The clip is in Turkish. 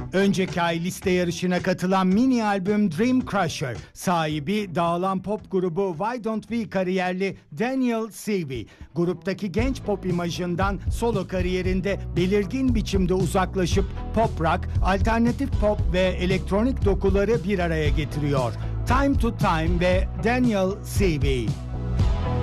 Önceki ay liste yarışına katılan mini albüm Dream Crusher sahibi dağılan pop grubu Why Don't We kariyerli Daniel Seavey, gruptaki genç pop imajından solo kariyerinde belirgin biçimde uzaklaşıp pop rock, alternatif pop ve elektronik dokuları bir araya getiriyor. Time to Time ve Daniel Seavey.